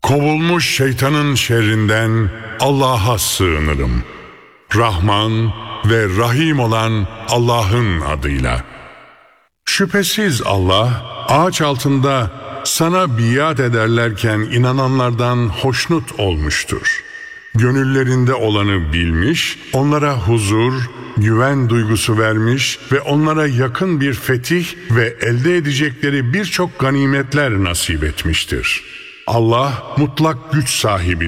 Kovulmuş şeytanın şerrinden Allah'a sığınırım. Rahman ve Rahim olan Allah'ın adıyla. Şüphesiz Allah, ağaç altında sana biat ederlerken inananlardan hoşnut olmuştur. Gönüllerinde olanı bilmiş, onlara huzur, güven duygusu vermiş ve onlara yakın bir fetih ve elde edecekleri birçok ganimetler nasip etmiştir. Allah mutlak güç sahibi.